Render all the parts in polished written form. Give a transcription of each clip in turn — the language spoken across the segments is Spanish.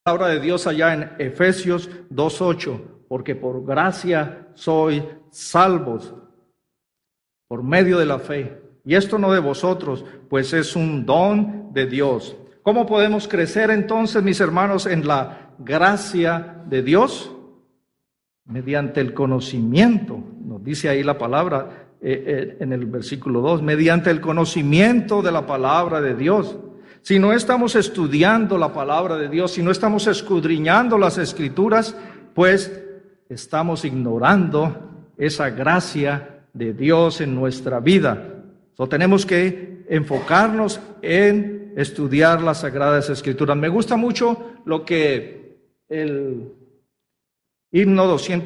palabra de Dios allá en Efesios 2:8, porque por gracia sois salvos por medio de la fe. Y esto no de vosotros, pues es un don de Dios. ¿Cómo podemos crecer entonces, mis hermanos, en la gracia de Dios? Mediante el conocimiento, nos dice ahí la palabra en el versículo 2, mediante el conocimiento de la palabra de Dios. Si no estamos estudiando la palabra de Dios, si no estamos escudriñando las Escrituras, pues estamos ignorando esa gracia de Dios en nuestra vida. Tenemos que enfocarnos en estudiar las Sagradas Escrituras. Me gusta mucho lo que el himno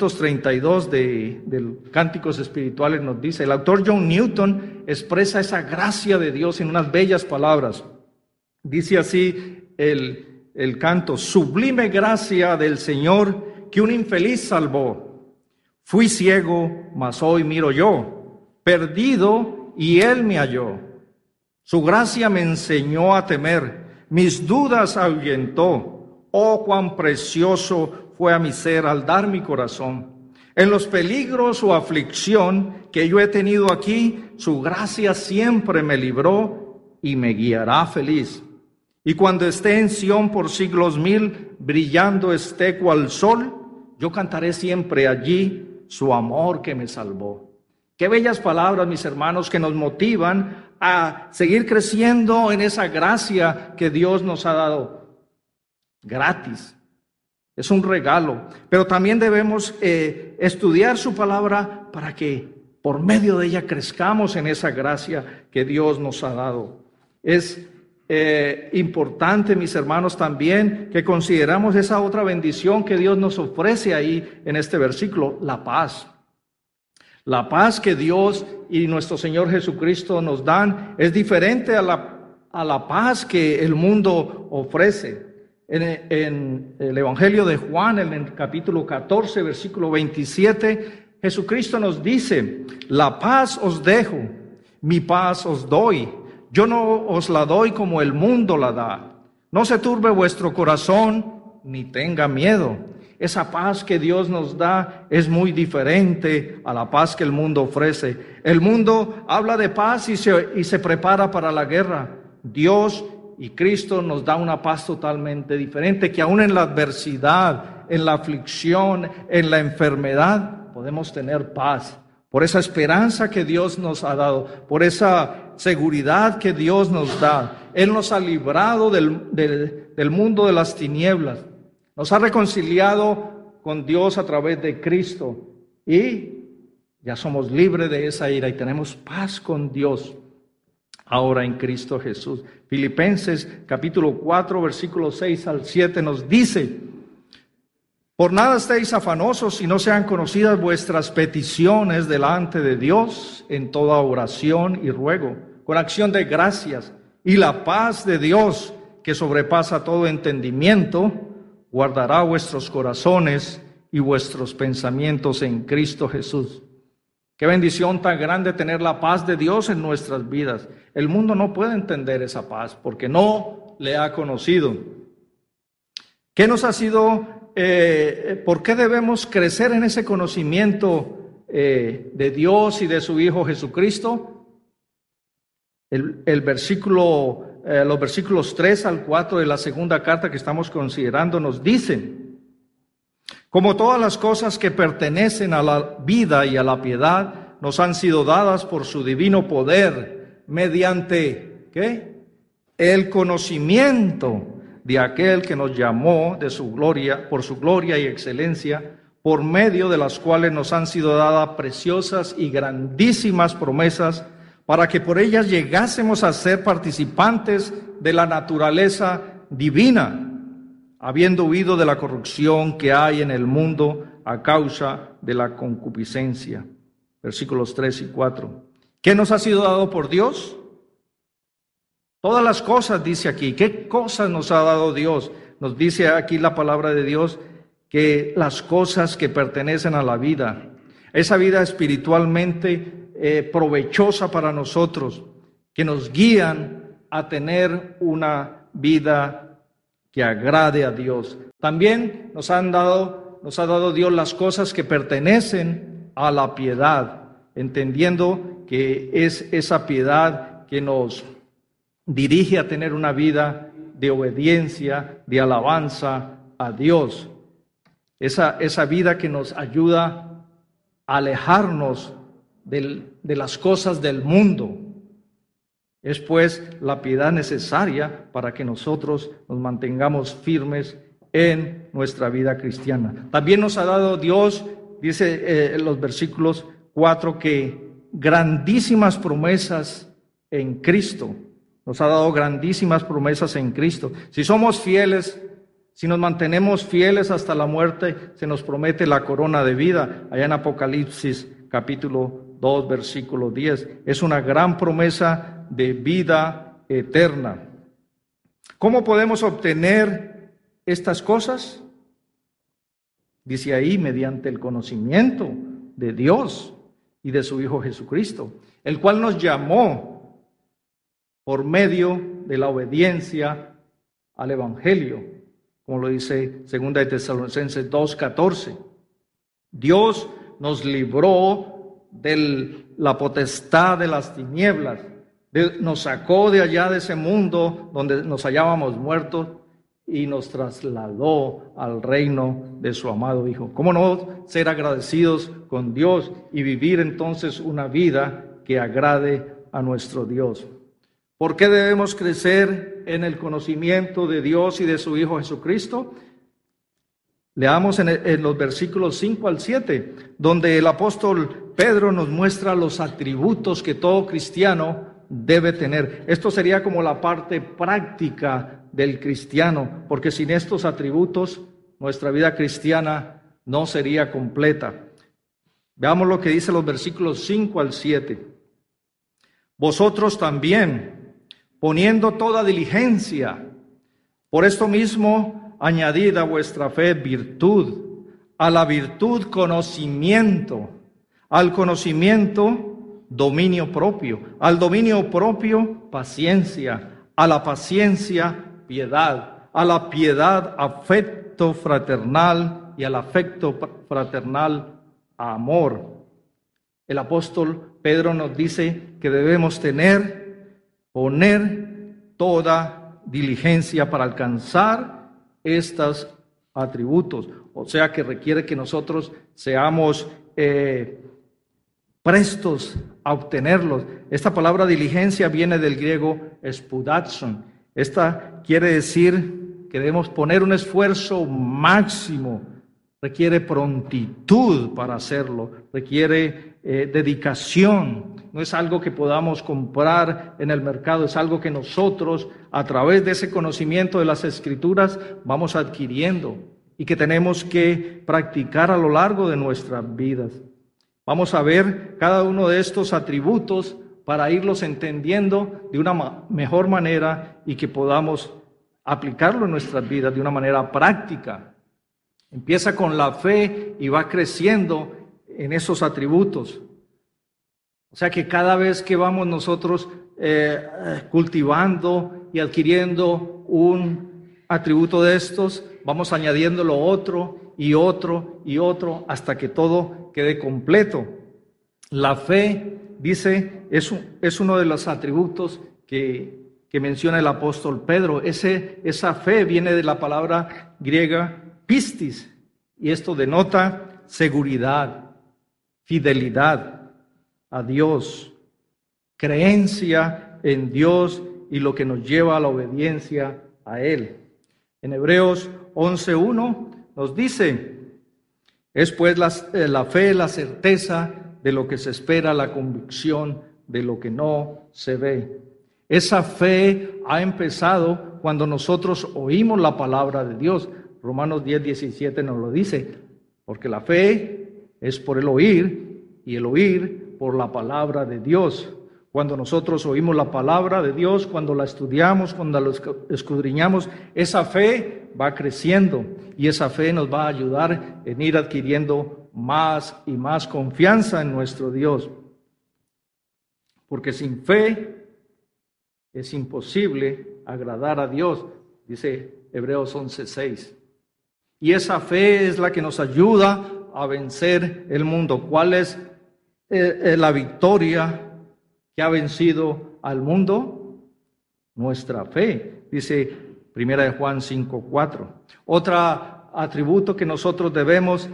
232 del Cánticos Espirituales nos dice. El autor John Newton expresa esa gracia de Dios en unas bellas palabras. Dice así el canto: sublime gracia del Señor que un infeliz salvó. Fui ciego, mas hoy miro yo, perdido, y Él me halló. Su gracia me enseñó a temer, mis dudas ahuyentó. Oh, cuán precioso fue a mi ser al dar mi corazón. En los peligros o aflicción que yo he tenido aquí, su gracia siempre me libró y me guiará feliz. Y cuando esté en Sión por siglos 1000, brillando esté cual sol, yo cantaré siempre allí su amor que me salvó. Qué bellas palabras, mis hermanos, que nos motivan a seguir creciendo en esa gracia que Dios nos ha dado gratis. Es un regalo, pero también debemos estudiar su palabra para que por medio de ella crezcamos en esa gracia que Dios nos ha dado. Es importante, mis hermanos, también que consideramos esa otra bendición que Dios nos ofrece ahí en este versículo, la paz. La paz que Dios y nuestro Señor Jesucristo nos dan es diferente a la paz que el mundo ofrece. En el Evangelio de Juan, en el capítulo 14, versículo 27, Jesucristo nos dice: la paz os dejo, mi paz os doy. Yo no os la doy como el mundo la da. No se turbe vuestro corazón, ni tenga miedo. Esa paz que Dios nos da es muy diferente a la paz que el mundo ofrece. El mundo habla de paz y se prepara para la guerra. Dios y Cristo nos da una paz totalmente diferente, que aún en la adversidad, en la aflicción, en la enfermedad, podemos tener paz. Por esa esperanza que Dios nos ha dado, por esa seguridad que Dios nos da. Él nos ha librado del mundo de las tinieblas. Nos ha reconciliado con Dios a través de Cristo y ya somos libres de esa ira y tenemos paz con Dios ahora en Cristo Jesús. Filipenses capítulo 4, versículos 6 al 7 nos dice: por nada estéis afanosos si no sean conocidas vuestras peticiones delante de Dios en toda oración y ruego, con acción de gracias, y la paz de Dios, que sobrepasa todo entendimiento, guardará vuestros corazones y vuestros pensamientos en Cristo Jesús. Qué bendición tan grande tener la paz de Dios en nuestras vidas. El mundo no puede entender esa paz porque no le ha conocido. ¿Qué nos ha sido, por qué debemos crecer en ese conocimiento de Dios y de su Hijo Jesucristo? Los versículos 3 al 4 de la segunda carta que estamos considerando nos dicen: como todas las cosas que pertenecen a la vida y a la piedad nos han sido dadas por su divino poder, mediante ¿qué? El conocimiento de aquel que nos llamó de su gloria, por su gloria y excelencia, por medio de las cuales nos han sido dadas preciosas y grandísimas promesas, para que por ellas llegásemos a ser participantes de la naturaleza divina, habiendo huido de la corrupción que hay en el mundo a causa de la concupiscencia. Versículos 3 y 4. ¿Qué nos ha sido dado por Dios? Todas las cosas, dice aquí. ¿Qué cosas nos ha dado Dios? Nos dice aquí la palabra de Dios que las cosas que pertenecen a la vida, esa vida espiritualmente provechosa para nosotros, que nos guían a tener una vida que agrade a Dios. También nos ha dado Dios las cosas que pertenecen a la piedad, entendiendo que es esa piedad que nos dirige a tener una vida de obediencia, de alabanza a Dios. Esa vida que nos ayuda a alejarnos de las cosas del mundo. Es pues la piedad necesaria para que nosotros nos mantengamos firmes en nuestra vida cristiana. También nos ha dado Dios, dice en los versículos 4, que grandísimas promesas en Cristo. Nos ha dado grandísimas promesas en Cristo. Si somos fieles, si nos mantenemos fieles hasta la muerte, se nos promete la corona de vida. Allá en Apocalipsis capítulo 2, versículo 10. Es una gran promesa de vida eterna. ¿Cómo podemos obtener estas cosas? Dice ahí, mediante el conocimiento de Dios y de su Hijo Jesucristo, el cual nos llamó por medio de la obediencia al Evangelio, como lo dice 2 de Tesalonicenses 2:14. Dios nos libró de la potestad de las tinieblas, nos sacó de allá de ese mundo donde nos hallábamos muertos y nos trasladó al reino de su amado Hijo. ¿Cómo no ser agradecidos con Dios y vivir entonces una vida que agrade a nuestro Dios? ¿Por qué debemos crecer en el conocimiento de Dios y de su Hijo Jesucristo? Leamos en los versículos 5 al 7, donde el apóstol Pedro nos muestra los atributos que todo cristiano debe tener. Esto sería como la parte práctica del cristiano, porque sin estos atributos nuestra vida cristiana no sería completa. Veamos lo que dice los versículos 5 al 7. Vosotros también, poniendo toda diligencia, por esto mismo añadid a vuestra fe virtud, a la virtud conocimiento, al conocimiento dominio propio, al dominio propio paciencia, a la paciencia piedad, a la piedad afecto fraternal y al afecto fraternal amor. El apóstol Pedro nos dice que debemos poner toda diligencia para alcanzar estos atributos, o sea que requiere que nosotros seamos prestos a obtenerlos. Esta palabra diligencia viene del griego spudazon. Esta quiere decir que debemos poner un esfuerzo máximo, requiere prontitud para hacerlo, requiere dedicación. No es algo que podamos comprar en el mercado, es algo que nosotros, a través de ese conocimiento de las Escrituras, vamos adquiriendo y que tenemos que practicar a lo largo de nuestras vidas. Vamos a ver cada uno de estos atributos para irlos entendiendo de una mejor manera y que podamos aplicarlo en nuestras vidas de una manera práctica. Empieza con la fe y va creciendo en esos atributos. O sea que cada vez que vamos nosotros cultivando y adquiriendo un atributo de estos, vamos añadiéndolo otro y otro y otro hasta que todo quede completo. La fe, dice, es uno de los atributos que menciona el apóstol Pedro. Esa fe viene de la palabra griega pistis, y esto denota seguridad, fidelidad a Dios, creencia en Dios y lo que nos lleva a la obediencia a Él. En Hebreos 11:1 nos dice: es pues la fe, la certeza de lo que se espera, la convicción de lo que no se ve. Esa fe ha empezado cuando nosotros oímos la palabra de Dios. Romanos 10:17 nos lo dice, porque la fe es por el oír y el oír por la palabra de Dios. Cuando nosotros oímos la palabra de Dios, cuando la estudiamos, cuando la escudriñamos, esa fe va creciendo y esa fe nos va a ayudar en ir adquiriendo más y más confianza en nuestro Dios. Porque sin fe es imposible agradar a Dios. Dice Hebreos 11:6. Y esa fe es la que nos ayuda a vencer el mundo. ¿Cuál es la victoria que ha vencido al mundo? Nuestra fe, dice 1 Juan 5:4. Otro atributo que nosotros debemos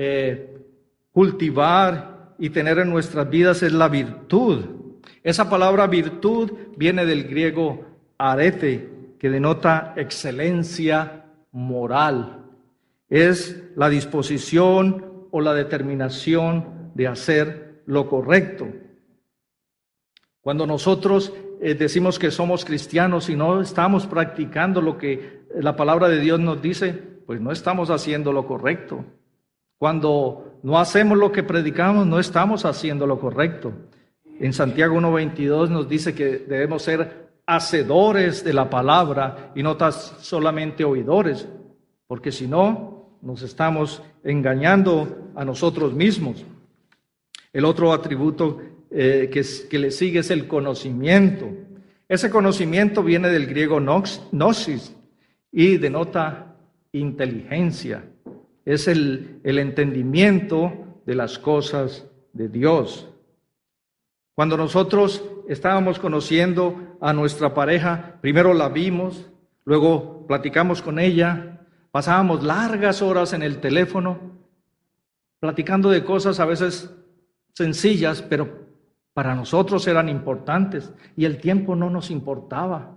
cultivar y tener en nuestras vidas es la virtud. Esa palabra virtud viene del griego arete, que denota excelencia moral. Es la disposición o la determinación de hacer lo correcto. Cuando nosotros decimos que somos cristianos y no estamos practicando lo que la palabra de Dios nos dice, pues no estamos haciendo lo correcto. Cuando no hacemos lo que predicamos, no estamos haciendo lo correcto. En Santiago 1:22 nos dice que debemos ser hacedores de la palabra y no solamente oidores, porque si no, nos estamos engañando a nosotros mismos. El otro atributo que le sigue es el conocimiento. Ese conocimiento viene del griego gnosis y denota inteligencia. Es el entendimiento de las cosas de Dios. Cuando nosotros estábamos conociendo a nuestra pareja, primero la vimos, luego platicamos con ella, pasábamos largas horas en el teléfono, platicando de cosas a veces sencillas, pero para nosotros eran importantes y el tiempo no nos importaba.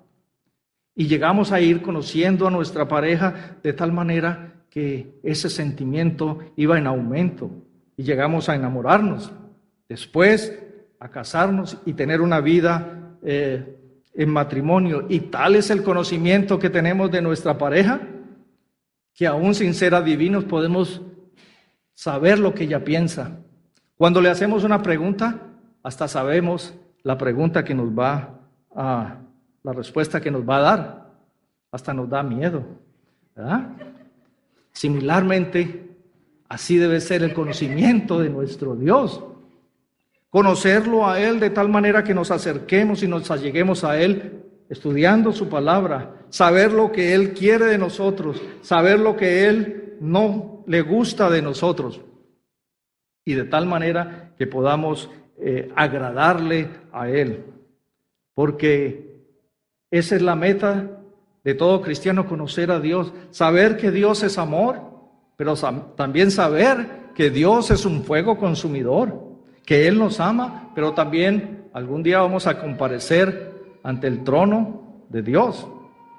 Y llegamos a ir conociendo a nuestra pareja de tal manera que ese sentimiento iba en aumento y llegamos a enamorarnos. Después a casarnos y tener una vida en matrimonio. Y tal es el conocimiento que tenemos de nuestra pareja, que aún sin ser adivinos podemos saber lo que ella piensa. Cuando le hacemos una pregunta, hasta sabemos la pregunta que nos va a, la respuesta que nos va a dar. Hasta nos da miedo, ¿verdad? Similarmente, así debe ser el conocimiento de nuestro Dios. Conocerlo a Él de tal manera que nos acerquemos y nos alleguemos a Él estudiando su palabra, saber lo que Él quiere de nosotros, saber lo que Él no le gusta de nosotros y de tal manera que podamos agradarle a Él, porque esa es la meta de todo cristiano, conocer a Dios, saber que Dios es amor, pero también saber que Dios es un fuego consumidor, que Él nos ama, pero también algún día vamos a comparecer ante el trono de Dios.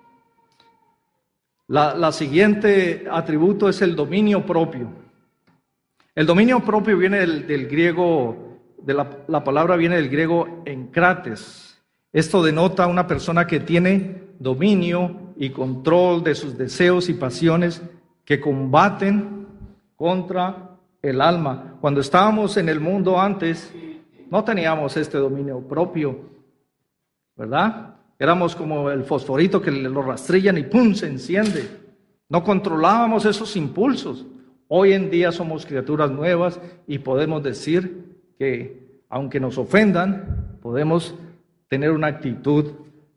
La siguiente atributo es el dominio propio. El dominio propio viene del griego, la palabra viene del griego encrates. Esto denota a una persona que tiene dominio y control de sus deseos y pasiones que combaten contra el alma. Cuando estábamos en el mundo antes, no teníamos este dominio propio, ¿verdad? Éramos como el fosforito que lo rastrillan y ¡pum!, se enciende. No controlábamos esos impulsos. Hoy en día somos criaturas nuevas y podemos decir que, aunque nos ofendan, podemos tener una actitud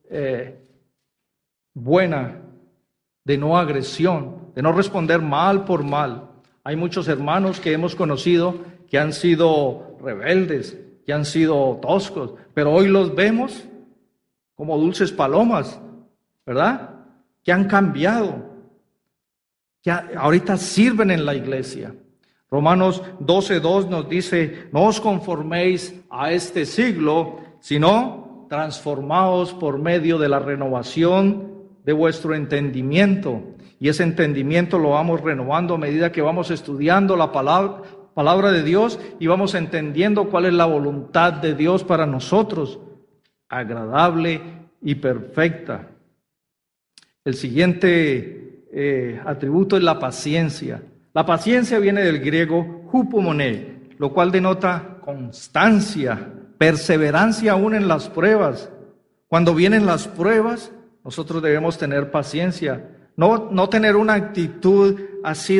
buena, de no agresión, de no responder mal por mal. Hay muchos hermanos que hemos conocido que han sido rebeldes, que han sido toscos, pero hoy los vemos como dulces palomas, ¿verdad? Que han cambiado, que ahorita sirven en la iglesia. Romanos 12:2 nos dice: no os conforméis a este siglo, sino transformaos por medio de la renovación de vuestro entendimiento. Y ese entendimiento lo vamos renovando a medida que vamos estudiando la palabra de Dios y vamos entendiendo cuál es la voluntad de Dios para nosotros, agradable y perfecta. El siguiente atributo es la paciencia. La paciencia viene del griego hupomone, lo cual denota constancia, perseverancia aún en las pruebas. Cuando vienen las pruebas, nosotros debemos tener paciencia. No tener una actitud así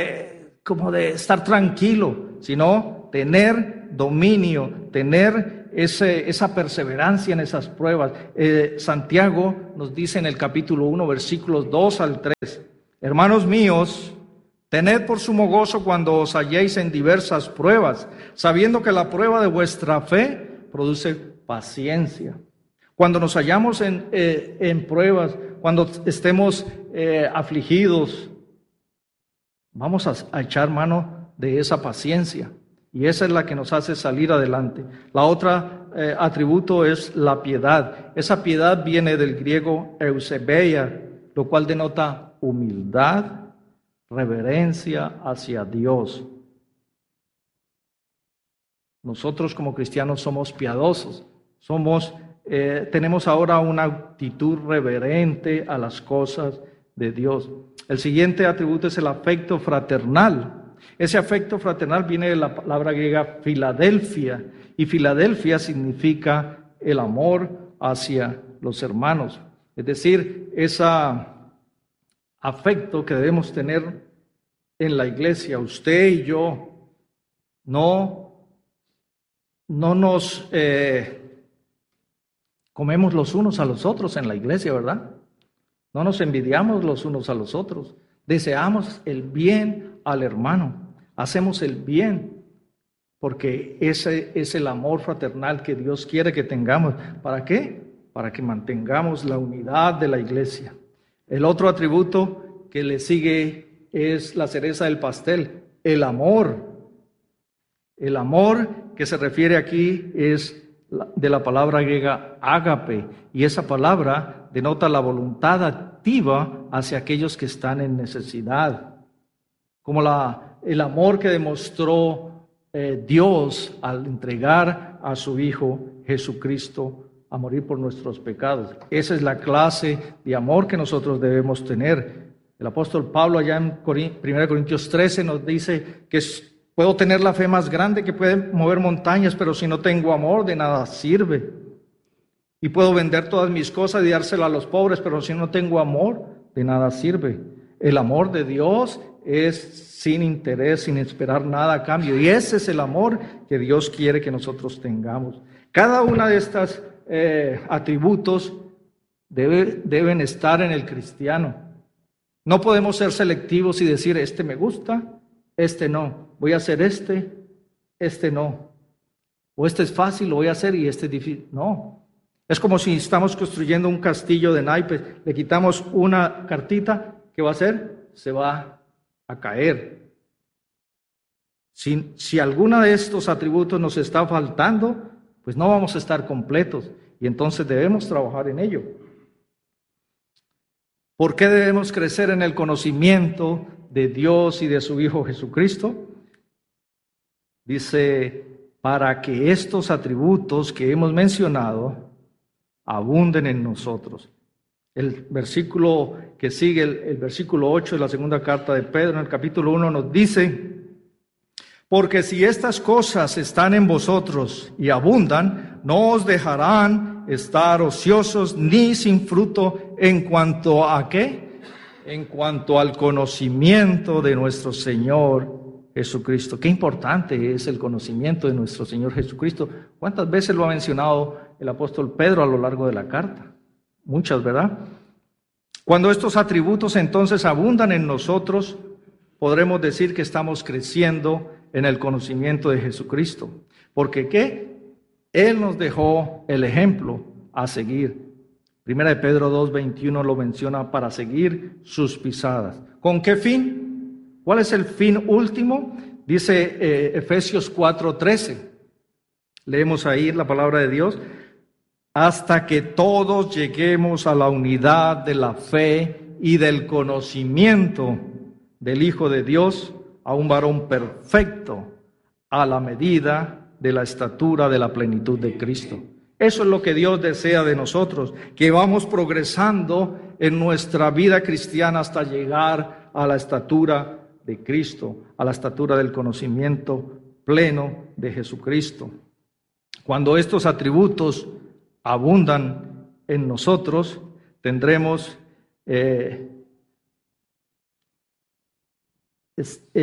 como de estar tranquilo, sino tener dominio, tener esa perseverancia en esas pruebas. Santiago nos dice en el capítulo 1, versículos 2 al 3, hermanos míos, tened por sumo gozo cuando os halléis en diversas pruebas, sabiendo que la prueba de vuestra fe produce paciencia. Cuando nos hallamos en pruebas, cuando estemos afligidos, vamos a echar mano de esa paciencia. Y esa es la que nos hace salir adelante. La otra atributo es la piedad. Esa piedad viene del griego eusebeia, lo cual denota humildad, reverencia hacia Dios. Nosotros como cristianos somos piadosos, tenemos ahora una actitud reverente a las cosas de Dios. El siguiente atributo es el afecto fraternal. Ese afecto fraternal viene de la palabra griega Filadelfia, y Filadelfia significa el amor hacia los hermanos. Es decir, ese afecto que debemos tener en la iglesia, usted y yo, no nos comemos los unos a los otros en la iglesia, ¿verdad? No nos envidiamos los unos a los otros. Deseamos el bien al hermano. Hacemos el bien porque ese es el amor fraternal que Dios quiere que tengamos. ¿Para qué? Para que mantengamos la unidad de la iglesia. El otro atributo que le sigue es la cereza del pastel, el amor. El amor que se refiere aquí es de la palabra griega ágape, y esa palabra denota la voluntad activa hacia aquellos que están en necesidad, como el amor que demostró Dios al entregar a su Hijo Jesucristo a morir por nuestros pecados. Esa es la clase de amor que nosotros debemos tener. El apóstol Pablo allá en 1 Corintios 13 nos dice que puedo tener la fe más grande que puede mover montañas, pero si no tengo amor, de nada sirve. Y puedo vender todas mis cosas y dársela a los pobres, pero si no tengo amor, de nada sirve. El amor de Dios es sin interés, sin esperar nada a cambio. Y ese es el amor que Dios quiere que nosotros tengamos. Cada una de estas atributos deben estar en el cristiano. No podemos ser selectivos y decir, este me gusta, este no. Voy a hacer este no. O este es fácil, lo voy a hacer, y este es difícil. No. Es como si estamos construyendo un castillo de naipes. Le quitamos una cartita, ¿qué va a hacer? Se va a caer. Si alguna de estos atributos nos está faltando, pues no vamos a estar completos. Y entonces debemos trabajar en ello. ¿Por qué debemos crecer en el conocimiento de Dios y de su Hijo Jesucristo? Dice, para que estos atributos que hemos mencionado abunden en nosotros. El versículo que sigue, el versículo 8 de la segunda carta de Pedro, en el capítulo 1, nos dice, porque si estas cosas están en vosotros y abundan, no os dejarán estar ociosos ni sin fruto en cuanto a ¿qué? En cuanto al conocimiento de nuestro Señor Jesucristo. Qué importante es el conocimiento de nuestro Señor Jesucristo. ¿Cuántas veces lo ha mencionado el apóstol Pedro a lo largo de la carta? Muchas, ¿verdad? Cuando estos atributos entonces abundan en nosotros, podremos decir que estamos creciendo en el conocimiento de Jesucristo. Porque ¿qué? Él nos dejó el ejemplo a seguir. Primera de Pedro 2:21 lo menciona, para seguir sus pisadas. ¿Con qué fin? ¿Cuál es el fin último? Dice Efesios 4:13. Leemos ahí la palabra de Dios. Hasta que todos lleguemos a la unidad de la fe y del conocimiento del Hijo de Dios, a un varón perfecto, a la medida de la estatura de la plenitud de Cristo. Eso es lo que Dios desea de nosotros, que vamos progresando en nuestra vida cristiana hasta llegar a la estatura de Cristo, a la estatura del conocimiento pleno de Jesucristo. Cuando estos atributos abundan en nosotros, tendremos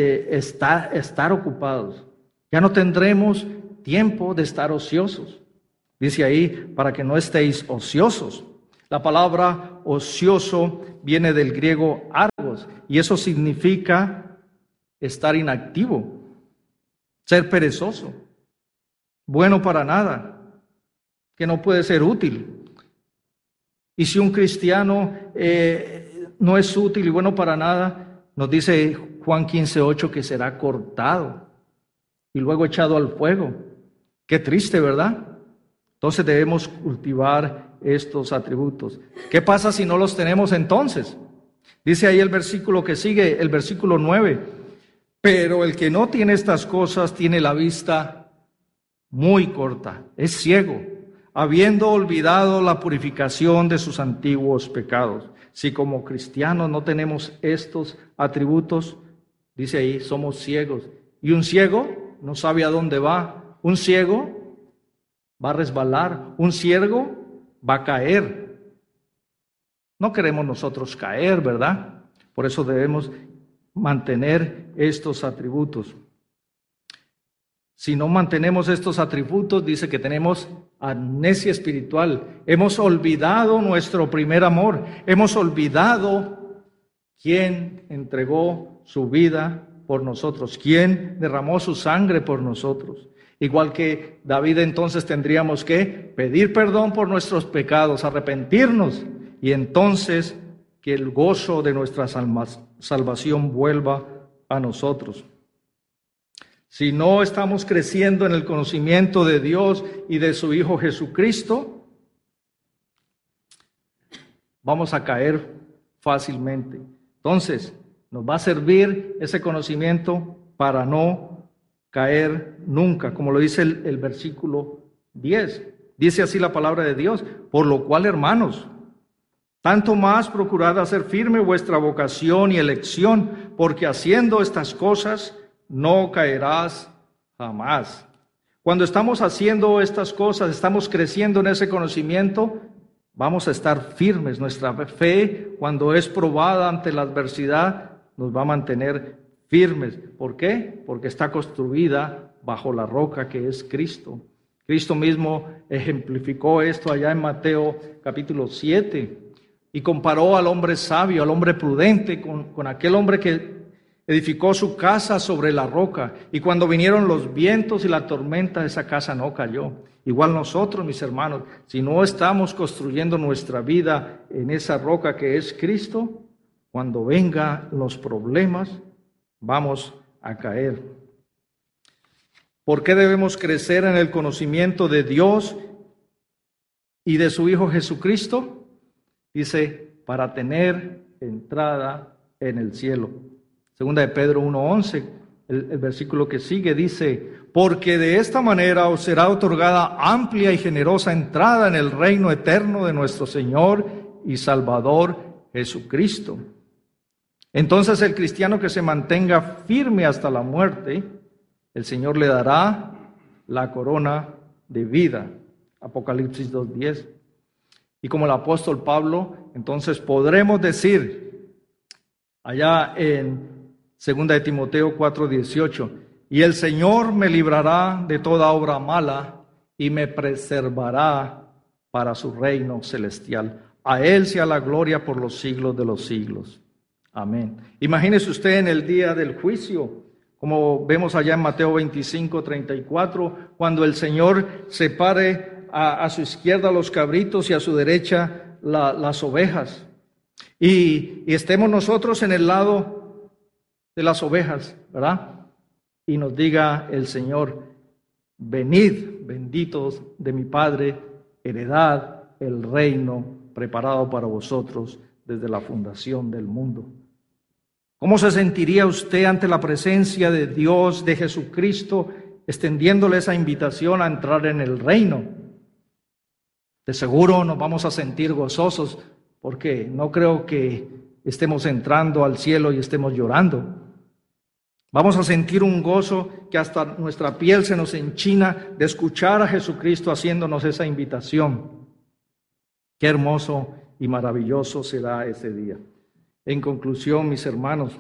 estar ocupados. Ya no tendremos tiempo de estar ociosos. Dice ahí, para que no estéis ociosos. La palabra ocioso viene del griego argos, y eso significa estar inactivo, ser perezoso, bueno para nada, que no puede ser útil. Y si un cristiano no es útil y bueno para nada, nos dice Juan 15:8 que será cortado y luego echado al fuego. Qué triste, ¿verdad? Entonces debemos cultivar estos atributos. ¿Qué pasa si no los tenemos entonces? Dice ahí el versículo que sigue, el versículo 9. Pero el que no tiene estas cosas tiene la vista muy corta, es ciego, habiendo olvidado la purificación de sus antiguos pecados. Si como cristianos no tenemos estos atributos, dice ahí, somos ciegos. Y un ciego no sabe a dónde va. Un ciego va a resbalar. Un ciego va a caer. No queremos nosotros caer, ¿verdad? Por eso debemos mantener estos atributos. Si no mantenemos estos atributos, dice que tenemos amnesia espiritual. Hemos olvidado nuestro primer amor. Hemos olvidado quién entregó su vida por nosotros, quién derramó su sangre por nosotros. Igual que David, entonces tendríamos que pedir perdón por nuestros pecados, arrepentirnos, y entonces que el gozo de nuestra salvación vuelva a nosotros. Si no estamos creciendo en el conocimiento de Dios y de su Hijo Jesucristo, vamos a caer fácilmente. Entonces, nos va a servir ese conocimiento para no caer nunca, como lo dice el versículo 10. Dice así la palabra de Dios: por lo cual, hermanos, tanto más procurad hacer firme vuestra vocación y elección, porque haciendo estas cosas no caerás jamás. Cuando estamos haciendo estas cosas, estamos creciendo en ese conocimiento, vamos a estar firmes. Nuestra fe, cuando es probada ante la adversidad, nos va a mantener firmes. ¿Por qué? Porque está construida bajo la roca que es Cristo. Cristo mismo ejemplificó esto allá en Mateo capítulo 7 y comparó al hombre sabio, al hombre prudente, con aquel hombre que edificó su casa sobre la roca, y cuando vinieron los vientos y la tormenta, esa casa no cayó. Igual nosotros, mis hermanos, si no estamos construyendo nuestra vida en esa roca que es Cristo, cuando vengan los problemas, vamos a caer. ¿Por qué debemos crecer en el conocimiento de Dios y de su Hijo Jesucristo? Dice, para tener entrada en el cielo. Segunda de Pedro 1:11, el versículo que sigue dice: porque de esta manera os será otorgada amplia y generosa entrada en el reino eterno de nuestro Señor y Salvador Jesucristo. Entonces el cristiano que se mantenga firme hasta la muerte, el Señor le dará la corona de vida. Apocalipsis 2:10. Y como el apóstol Pablo, entonces podremos decir allá en 2 de Timoteo 4:18, y el Señor me librará de toda obra mala y me preservará para su reino celestial. A Él sea la gloria por los siglos de los siglos. Amén. Imagínese usted en el día del juicio, como vemos allá en Mateo 25:34, cuando el Señor separe a su izquierda los cabritos y a su derecha las ovejas. Y estemos nosotros en el lado de las ovejas, ¿verdad? Y nos diga el Señor: venid, benditos de mi Padre, heredad el reino preparado para vosotros desde la fundación del mundo. ¿Cómo se sentiría usted ante la presencia de Dios, de Jesucristo, extendiéndole esa invitación a entrar en el reino? De seguro nos vamos a sentir gozosos, porque no creo que estemos entrando al cielo y estemos llorando. Vamos a sentir un gozo que hasta nuestra piel se nos enchina de escuchar a Jesucristo haciéndonos esa invitación. Qué hermoso y maravilloso será ese día. En conclusión, mis hermanos,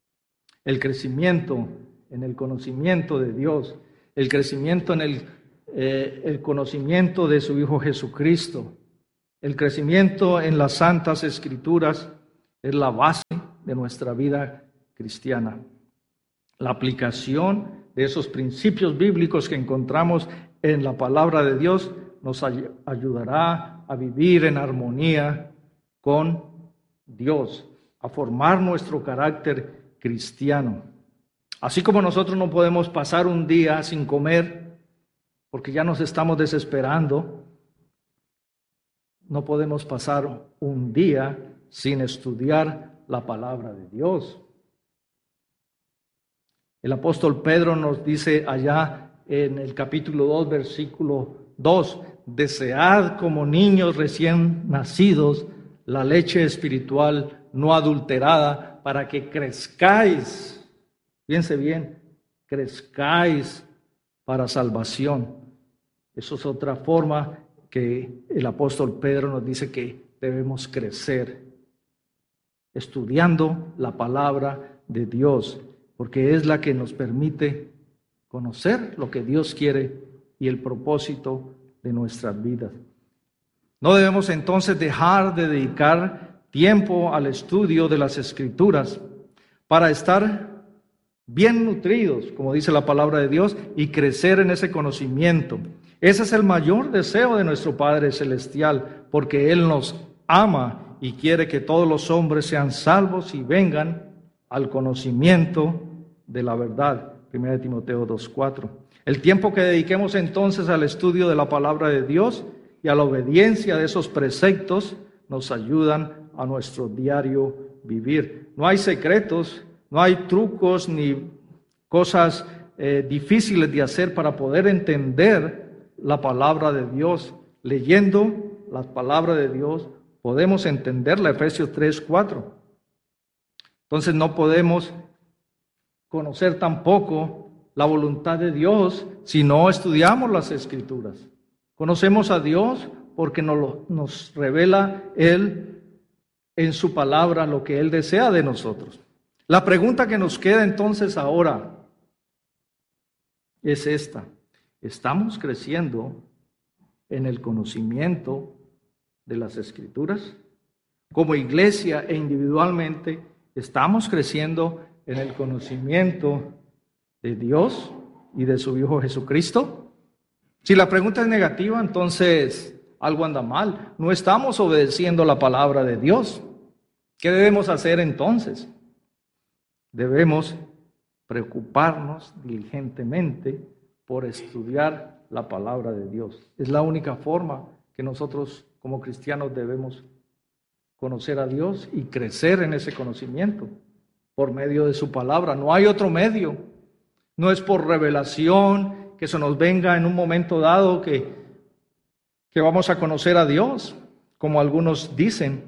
el crecimiento en el conocimiento de Dios, el crecimiento en el conocimiento de su Hijo Jesucristo. El crecimiento en las Santas Escrituras es la base de nuestra vida cristiana. La aplicación de esos principios bíblicos que encontramos en la palabra de Dios nos ayudará a vivir en armonía con Dios, a formar nuestro carácter cristiano. Así como nosotros no podemos pasar un día sin comer, porque ya nos estamos desesperando, no podemos pasar un día sin estudiar la palabra de Dios. El apóstol Pedro nos dice allá en el capítulo 2, versículo 2, desead como niños recién nacidos la leche espiritual no adulterada para que crezcáis, fíjense bien, crezcáis para salvación. Eso es otra forma que el apóstol Pedro nos dice que debemos crecer, estudiando la palabra de Dios, porque es la que nos permite conocer lo que Dios quiere y el propósito de nuestras vidas. No debemos entonces dejar de dedicar tiempo al estudio de las Escrituras para estar bien nutridos, como dice la palabra de Dios, y crecer en ese conocimiento. Ese es el mayor deseo de nuestro Padre Celestial, porque Él nos ama y quiere que todos los hombres sean salvos y vengan al conocimiento de la verdad. 1 Timoteo 2:4. El tiempo que dediquemos entonces al estudio de la palabra de Dios y a la obediencia de esos preceptos nos ayudan a nuestro diario vivir. No hay secretos, no hay trucos ni cosas difíciles de hacer para poder entender la palabra de Dios. Leyendo la palabra de Dios podemos entenderla, Efesios 3:4. Entonces no podemos conocer tampoco la voluntad de Dios si no estudiamos las Escrituras. Conocemos a Dios porque nos revela Él en su palabra lo que Él desea de nosotros. La pregunta que nos queda entonces ahora es esta: ¿estamos creciendo en el conocimiento de las Escrituras? Como iglesia e individualmente, ¿estamos creciendo en el conocimiento de Dios y de su Hijo Jesucristo? Si la pregunta es negativa, entonces algo anda mal. No estamos obedeciendo la palabra de Dios. ¿Qué debemos hacer entonces? Debemos preocuparnos diligentemente por estudiar la palabra de Dios. Es la única forma que nosotros como cristianos debemos conocer a Dios y crecer en ese conocimiento por medio de su palabra. No hay otro medio. No es por revelación que se nos venga en un momento dado que vamos a conocer a Dios, como algunos dicen.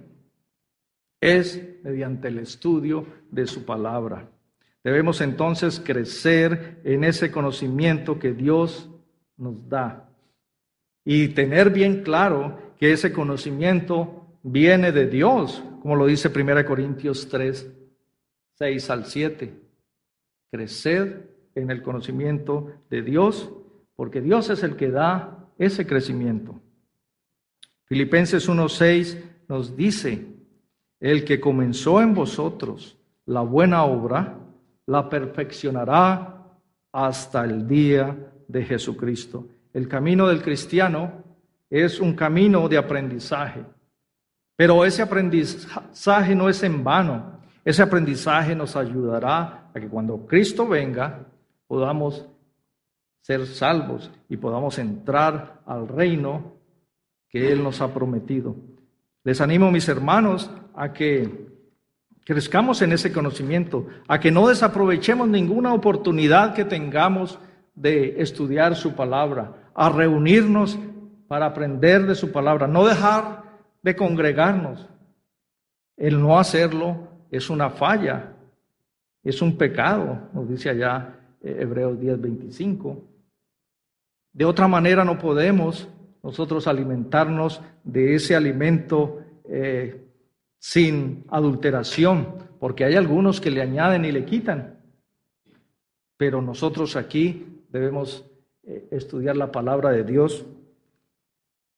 Es mediante el estudio de su palabra. Debemos entonces crecer en ese conocimiento que Dios nos da y tener bien claro que ese conocimiento viene de Dios, como lo dice 1 Corintios 3, 6 al 7. Crecer en el conocimiento de Dios, porque Dios es el que da ese crecimiento. Filipenses 1:6 nos dice: el que comenzó en vosotros la buena obra, la perfeccionará hasta el día de Jesucristo. El camino del cristiano es un camino de aprendizaje, pero ese aprendizaje no es en vano. Ese aprendizaje nos ayudará a que cuando Cristo venga podamos ser salvos y podamos entrar al reino que Él nos ha prometido. Les animo, mis hermanos, a que crezcamos en ese conocimiento, a que no desaprovechemos ninguna oportunidad que tengamos de estudiar su palabra, a reunirnos para aprender de su palabra, no dejar de congregarnos. El no hacerlo es una falla, es un pecado, nos dice allá Hebreos 10:25. De otra manera no podemos nosotros alimentarnos de ese alimento sin adulteración, porque hay algunos que le añaden y le quitan. Pero nosotros aquí debemos estudiar la palabra de Dios.